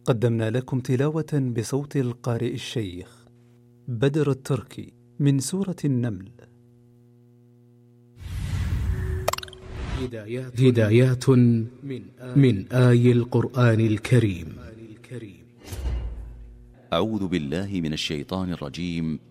قدمنا لكم تلاوة بصوت القارئ الشيخ بدر التركي من سورة النمل. هدايات من آي القرآن الكريم. أعوذ بالله من الشيطان الرجيم.